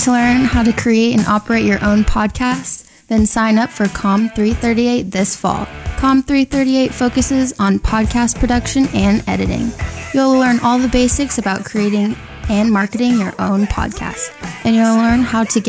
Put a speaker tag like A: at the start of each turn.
A: to learn how to create and operate your own podcast? Then sign up for COM 338 this fall. COM 338 focuses on podcast production and editing. You'll learn all the basics about creating and marketing your own podcast, and you'll learn how to get